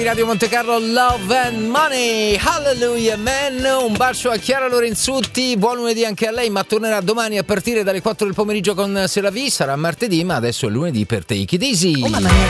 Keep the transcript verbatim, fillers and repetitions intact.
Radio Monte Carlo, Love and Money, hallelujah man. Un bacio a Chiara Lorenzutti, buon lunedì anche a lei, ma tornerà domani a partire dalle quattro del pomeriggio con C'est la vie. Sarà martedì, ma adesso è lunedì per Take It Easy. Oh mamma mia.